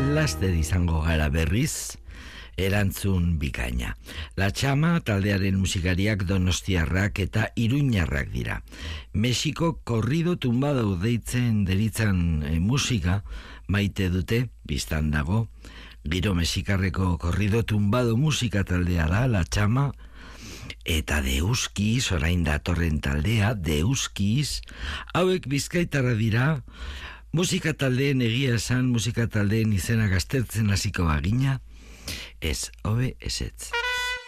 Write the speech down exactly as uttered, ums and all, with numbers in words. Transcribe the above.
laster izango gara berriz, erantzun bikaina. La Chama taldearen musikariak donostiarrak eta iruñarrak dira. Mexiko korrido tumbado deitzen deritzan e, musika maite dute, biztan dago. Giro mexikarreko korrido tumbado musika taldea da, La Chama, eta Deuskiz, orain datorren taldea, Deuskiz, hauek bizkaitarra dira. Musika taldeen egia esan, musika taldeen izena gaztertzen hasiko bagina, ez hobe ezetz.